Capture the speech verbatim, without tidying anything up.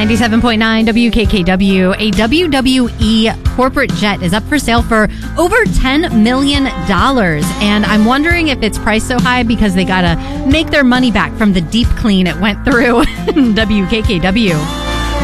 ninety-seven point nine W K K W. A W W E corporate jet is up for sale for over ten million dollars. And I'm wondering if it's priced so high because they got to make their money back from the deep clean it went through. W K K W.